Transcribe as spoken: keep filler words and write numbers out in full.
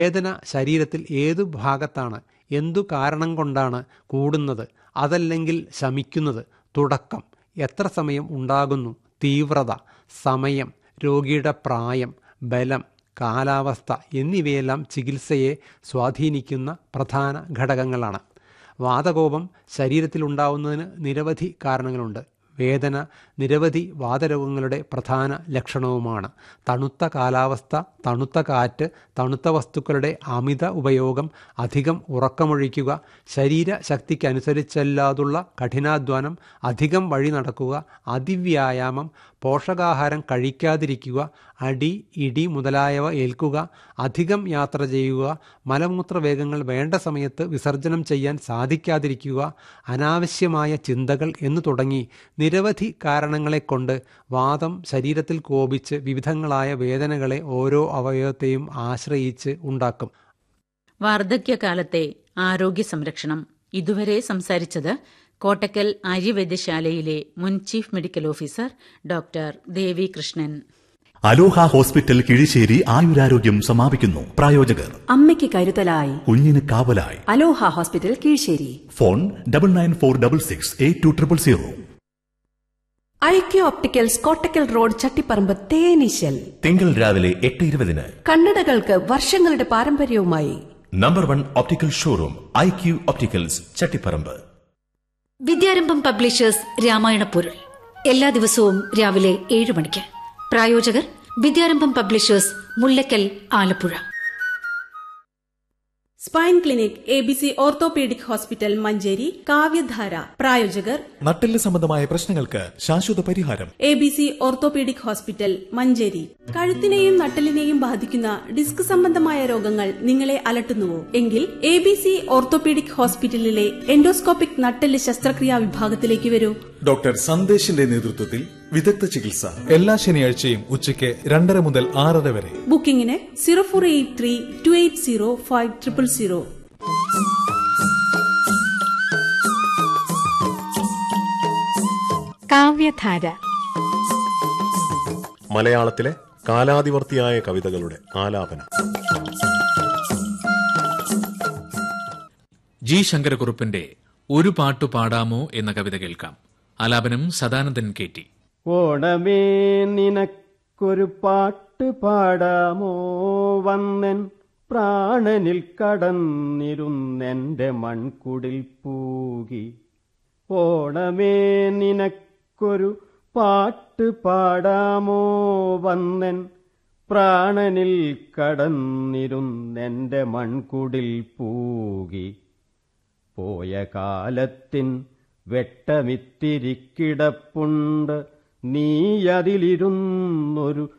വേദന ശരീരത്തിൽ ഏതു ഭാഗത്താണ്, എന്തു കാരണം കൊണ്ടാണ് കൂടുന്നത്, അതല്ലെങ്കിൽ ശമിക്കുന്നത്, തുടക്കം, എത്ര സമയം ഉണ്ടാകുന്നു, തീവ്രത, സമയം, രോഗിയുടെ പ്രായം, ബലം, കാലാവസ്ഥ എന്നിവയെല്ലാം ചികിത്സയെ സ്വാധീനിക്കുന്ന പ്രധാന ഘടകങ്ങളാണ്. വാതകോപം ശരീരത്തിലുണ്ടാവുന്നതിന് നിരവധി കാരണങ്ങളുണ്ട്. വേദന നിരവധി വാതരോഗങ്ങളുടെ പ്രധാന ലക്ഷണവുമാണ്. തണുത്ത കാലാവസ്ഥ, തണുത്ത കാറ്റ്, തണുത്ത വസ്തുക്കളുടെ അമിത ഉപയോഗം, അധികം ഉറക്കമൊഴിക്കുക, ശരീരശക്തിക്കനുസരിച്ചല്ലാതുള്ള കഠിനാധ്വാനം, അധികം വഴി നടക്കുക, അതിവ്യായാമം, പോഷകാഹാരം കഴിക്കാതിരിക്കുക, അടി, ഇടി മുതലായവ ഏൽക്കുക, അധികം യാത്ര ചെയ്യുക, മലമൂത്ര വേഗങ്ങൾ വേണ്ട സമയത്ത് വിസർജനം ചെയ്യാൻ സാധിക്കാതിരിക്കുക, അനാവശ്യമായ ചിന്തകൾ എന്നു തുടങ്ങി നിരവധി കാരണങ്ങളെക്കൊണ്ട് വാതം ശരീരത്തിൽ കോപിച്ച് വിവിധങ്ങളായ വേദനകളെ ഓരോ അവയവത്തെയും ആശ്രയിച്ച് ഉണ്ടാക്കും. വാർദ്ധക്യകാലത്തെ ആരോഗ്യ സംരക്ഷണം. ഇതുവരെ സംസാരിച്ചത് കോട്ടക്കൽ ആര്യവൈദ്യശാലയിലെ മുൻ ചീഫ് മെഡിക്കൽ ഓഫീസർ ഡോക്ടർ ദേവി കൃഷ്ണൻ. അലോഹ ഹോസ്പിറ്റൽ കിഴിശ്ശേരി ആയുരാരോഗ്യം സമാപിക്കുന്നു. പ്രായോജകർ അമ്മയ്ക്ക് കരുതലായി, കുഞ്ഞിന് കാവലായി. അലോഹ hospital Kizhissery. Phone double nine four double six eight two triple zero. IQ opticals Kottakkal road Chattiparamba തേനീശൽ. തിങ്കൾ രാവിലെ എട്ട് ഇരുപതിന്. കണ്ണടകൾക്ക് വർഷങ്ങളുടെ പാരമ്പര്യവുമായി number one optical showroom IQ opticals Chattiparamba. വിദ്യാരംഭം പബ്ലിഷേഴ്സ് രാമായണ പൊരുൾ എല്ലാ ദിവസവും രാവിലെ ഏഴ് മണിക്ക്. പ്രായോജകർ വിദ്യാരംഭം publishers, Mullakkal, Alappuzha. Spine clinic, A B C orthopaedic hospital Manjeri. കാവ്യധാര. പ്രായോജകർ നട്ടെല്ല് സംബന്ധമായ പ്രശ്നങ്ങൾക്ക് ശാശ്വത പരിഹാരം. A B C orthopaedic hospital Manjeri. കഴുത്തിനെയും നട്ടെല്ലിനെയും ബാധിക്കുന്ന ഡിസ്ക് സംബന്ധമായ രോഗങ്ങൾ നിങ്ങളെ അലട്ടുന്നുവോ? എങ്കിൽ എ ബി സി ഓർത്തോപീഡിക് ഹോസ്പിറ്റലിലെ എൻഡോസ്കോപ്പിക് നട്ടെല്ല് ശസ്ത്രക്രിയാ വിഭാഗത്തിലേക്ക് വരൂ. ഡോക്ടർ സന്ദേശിന്റെ നേതൃത്വത്തിൽ വിദഗ്ധ ചികിത്സ എല്ലാ ശനിയാഴ്ചയും ഉച്ചയ്ക്ക് രണ്ടര മുതൽ ആറര വരെ. ബുക്കിംഗിന് zero four eight three to eight zero five triple zero. കാവ്യധാര. മലയാളത്തിലെ കാലാതിവർത്തിയായ കവിതകളുടെ ആലാപനം. ജി ശങ്കരക്കുറുപ്പിന്റെ ഒരു പാട്ടു പാടാമോ എന്ന കവിത കേൾക്കാം. ആലാപനം സദാനന്ദൻ കെ ടി. ഓണമേ നിനക്കൊരു പാട്ട് പാടാമോ, വന്നൻ പ്രാണനിൽ കടന്നിരുന്നെന്റെ മൺകുടിൽ പൂകി. ഓണമേ നിനക്കൊരു പാട്ട് പാടാമോ, വന്നൻ പ്രാണനിൽ കടന്നിരുന്നെന്റെ മൺകുടിൽ പൂകി. പോയ കാലത്തിൻ വെട്ടമിത്തിരിക്കിടപ്പുണ്ട്, നീയതിലിരുന്നൊരു